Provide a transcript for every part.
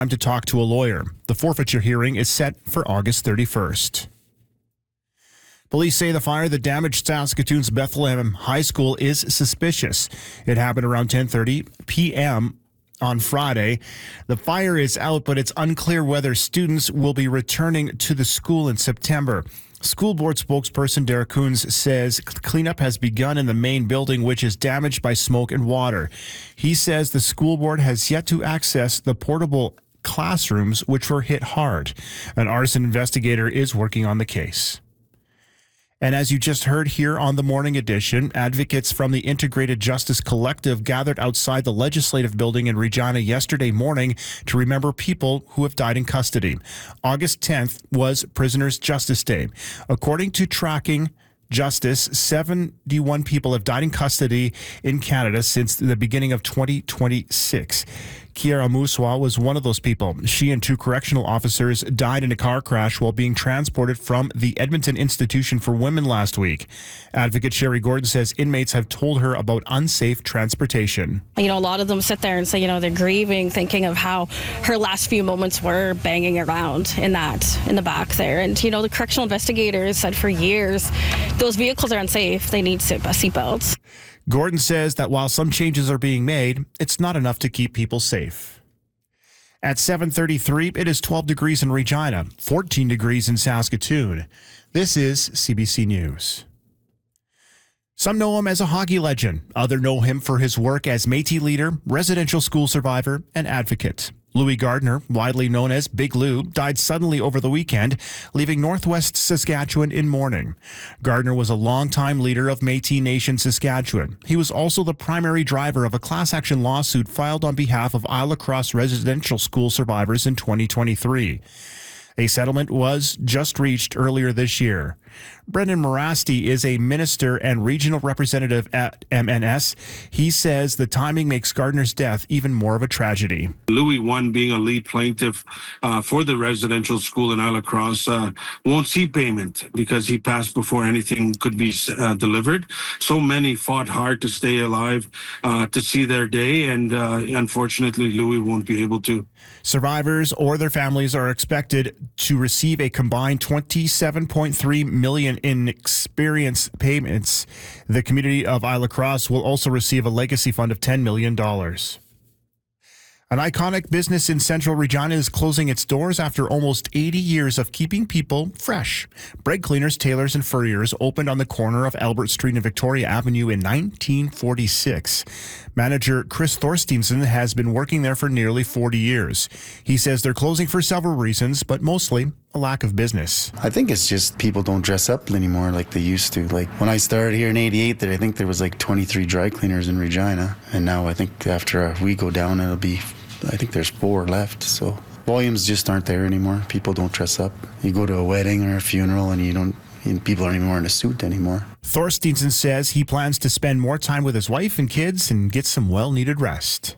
time to talk to a lawyer. The forfeiture hearing is set for August 31st. Police say the fire that damaged Saskatoon's Bethlehem High School is suspicious. It happened around 10:30 p.m. on Friday. The fire is out, but it's unclear whether students will be returning to the school in September. School board spokesperson Derek Coons says cleanup has begun in the main building, which is damaged by smoke and water. He says the school board has yet to access the portable classrooms, which were hit hard. An arson investigator is working on the case. And as you just heard here on the Morning Edition, advocates from the Integrated Justice Collective gathered outside the Legislative Building in Regina yesterday morning to remember people who have died in custody. August 10th was Prisoners' Justice Day. According to Tracking Justice, 71 people have died in custody in Canada since the beginning of 2026. Kiara Muswa was one of those people. She and two correctional officers died in a car crash while being transported from the Edmonton Institution for Women last week. Advocate Sherry Gordon says inmates have told her about unsafe transportation. A lot of them sit there and say, they're grieving, thinking of how her last few moments were banging around in the back there. And, the correctional investigators said for years, those vehicles are unsafe. They need seatbelts. Gordon says that while some changes are being made, it's not enough to keep people safe. At 7:33, it is 12 degrees in Regina, 14 degrees in Saskatoon. This is CBC News. Some know him as a hockey legend. Others know him for his work as Métis leader, residential school survivor, and advocate. Louis Gardner, widely known as Big Lou, died suddenly over the weekend, leaving northwest Saskatchewan in mourning. Gardner was a longtime leader of Métis Nation Saskatchewan. He was also the primary driver of a class action lawsuit filed on behalf of Isle Cross residential school survivors in 2023. A settlement was just reached earlier this year. Brendan Morasti is a minister and regional representative at MNS. He says the timing makes Gardner's death even more of a tragedy. Louis, one being a lead plaintiff for the residential school in Isle Cross, won't see payment because he passed before anything could be delivered. So many fought hard to stay alive to see their day, and unfortunately, Louis won't be able to. Survivors or their families are expected to receive a combined $27.3 million in experience payments. The community of Isle Cross will also receive a legacy fund of $10 million. An iconic business in central Regina is closing its doors after almost 80 years of keeping people fresh. Bread Cleaners, Tailors, and Furriers opened on the corner of Albert Street and Victoria Avenue in 1946. Manager Chris Thorsteinson has been working there for nearly 40 years. He says they're closing for several reasons, but mostly a lack of business. I think it's just people don't dress up anymore like they used to. Like when I started here in 88, I think there was like 23 dry cleaners in Regina. And now I think after we go down, I think there's 4 left. So volumes just aren't there anymore. People don't dress up. You go to a wedding or a funeral and people aren't even wearing a suit anymore. Thorsteinson says he plans to spend more time with his wife and kids and get some well-needed rest.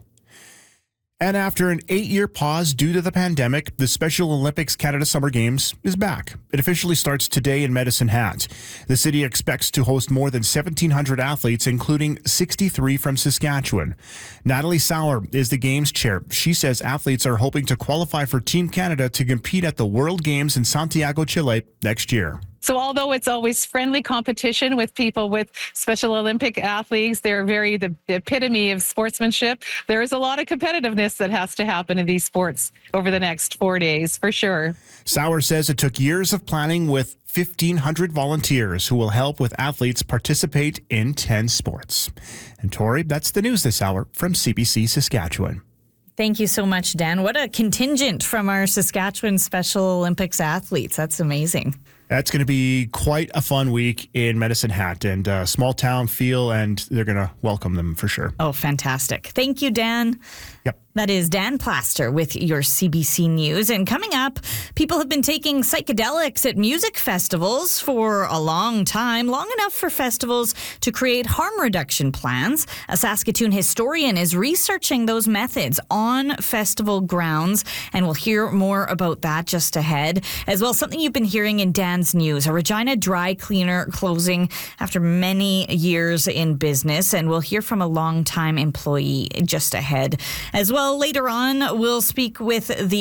And after an 8-year pause due to the pandemic, the Special Olympics Canada Summer Games is back. It officially starts today in Medicine Hat. The city expects to host more than 1,700 athletes, including 63 from Saskatchewan. Natalie Sauer is the Games chair. She says athletes are hoping to qualify for Team Canada to compete at the World Games in Santiago, Chile next year. So although it's always friendly competition with people with Special Olympic athletes, they're the epitome of sportsmanship. There is a lot of competitiveness that has to happen in these sports over the next 4 days, for sure. Sauer says it took years of planning with 1,500 volunteers who will help with athletes participate in 10 sports. And Tori, that's the news this hour from CBC Saskatchewan. Thank you so much, Dan. What a contingent from our Saskatchewan Special Olympics athletes. That's amazing. That's going to be quite a fun week in Medicine Hat, and small town feel, and they're going to welcome them for sure. Oh, fantastic. Thank you, Dan. Yep. That is Dan Plaster with your CBC News. And coming up, people have been taking psychedelics at music festivals for a long time, long enough for festivals to create harm reduction plans. A Saskatoon historian is researching those methods on festival grounds, and we'll hear more about that just ahead. As well, something you've been hearing in Dan's news, a Regina dry cleaner closing after many years in business, and we'll hear from a longtime employee just ahead. As well, later on, we'll speak with the